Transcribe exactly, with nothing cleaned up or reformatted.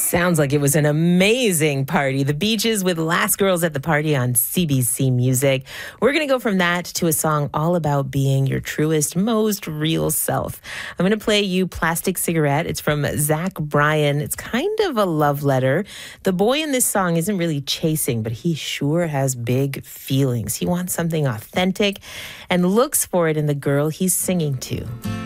Sounds like it was an amazing party. The Beaches with Last Girls at the Party on C B C Music. We're going to go from that to a song all about being your truest, most real self. I'm going to play you Plastic Cigarette. It's from Zach Bryan. It's kind of a love letter. The boy in this song isn't really chasing, but he sure has big feelings. He wants something authentic and looks for it in the girl he's singing to.